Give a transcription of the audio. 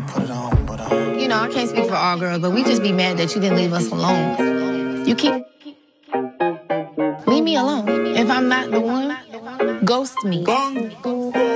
You know, I can't speak for all girls, but we just be mad that you didn't leave us alone. You keep... Leave me alone. If I'm not the one, ghost me.